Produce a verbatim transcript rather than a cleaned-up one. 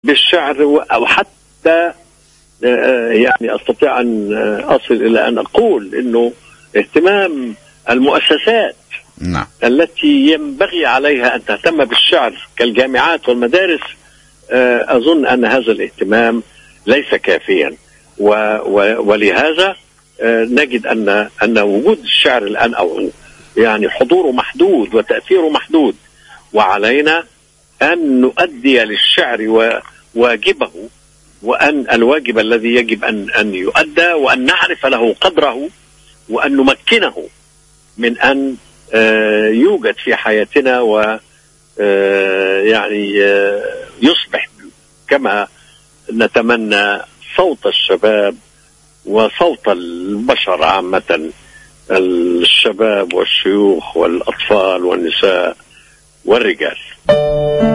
بالشعر، أو حتى يعني أستطيع أن أصل إلى أن أقول أنه اهتمام المؤسسات نعم. التي ينبغي عليها أن تهتم بالشعر كالجامعات والمدارس، أظن أن هذا الاهتمام ليس كافيا، ولهذا نجد أن أن وجود الشعر الآن أو يعني حضوره محدود وتأثيره محدود، وعلينا أن نؤدي للشعر واجبه، وأن الواجب الذي يجب أن أن يؤدى، وأن نعرف له قدره، وأن نمكنه من أن يوجد في حياتنا، و يعني يصبح كما نتمنى صوت الشباب وصوت البشر عامة، الشباب والشيوخ والأطفال والنساء والرجال.